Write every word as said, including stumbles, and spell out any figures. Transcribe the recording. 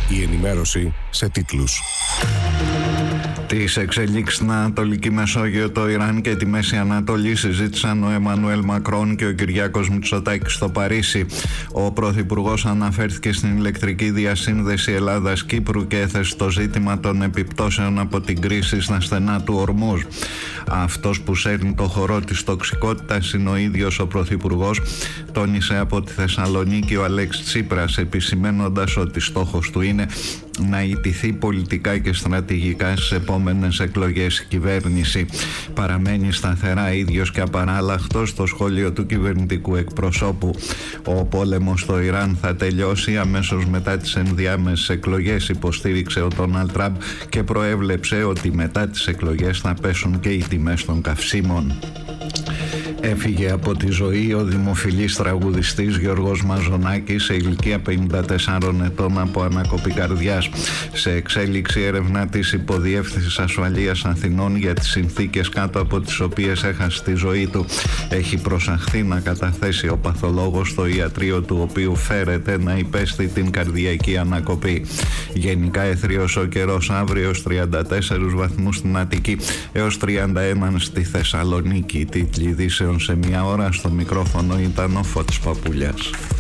Η ενημέρωση σε τίτλους. Τις εξελίξεις στην Ανατολική Μεσόγειο, το Ιράν και τη Μέση Ανατολή συζήτησαν ο Εμμανουέλ Μακρόν και ο Κυριάκος Μητσοτάκης στο Παρίσι. Ο Πρωθυπουργός αναφέρθηκε στην ηλεκτρική διασύνδεση Ελλάδας-Κύπρου και έθεσε το ζήτημα των επιπτώσεων από την κρίση στα στενά του Ορμούζ. Αυτός που σέρνει το χορό της τοξικότητας είναι ο ίδιος ο Πρωθυπουργός, τόνισε από τη Θεσσαλονίκη ο Αλέξης Τσίπρας, επισημένοντας ότι στόχος του είναι να ιτηθεί πολιτικά και στρατηγικά στις επόμενες εκλογές η κυβέρνηση. Παραμένει σταθερά ίδιος και απαράλλαχτος στο σχόλιο του κυβερνητικού εκπροσώπου. Ο πόλεμος στο Ιράν θα τελειώσει αμέσως μετά τις ενδιάμεσες εκλογές, υποστήριξε ο Ντόναλντ Τραμπ και προέβλεψε ότι μετά τις εκλογές θα πέσουν και οι τιμές των καυσίμων. Έφυγε από τη ζωή ο δημοφιλής τραγουδιστής Γιώργος Μαζονάκης σε ηλικία πενήντα τεσσάρων ετών από ανακοπή καρδιάς. Σε εξέλιξη έρευνα της Υποδιεύθυνσης Ασφαλείας Αθηνών για τις συνθήκες κάτω από τις οποίες έχασε τη ζωή του. Έχει προσαχθεί να καταθέσει ο παθολόγος στο ιατρείο του οποίου φέρεται να υπέστη την καρδιακή ανακοπή. Γενικά εθριος ο καιρός αύριο έως τριάντα τέσσερους βαθμούς στην Αττική έως τριάντα ένα στη Θεσσαλονίκη. Τίτλοι ειδήσεων σε μια ώρα. Στο μικρόφωνο ήταν ο Φώτης Παπουλιάς.